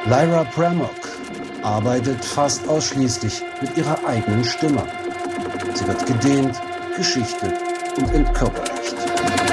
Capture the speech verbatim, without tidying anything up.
Lyra Pramok arbeitet fast ausschließlich mit ihrer eigenen Stimme. Sie wird gedehnt, geschichtet und entkörperlicht.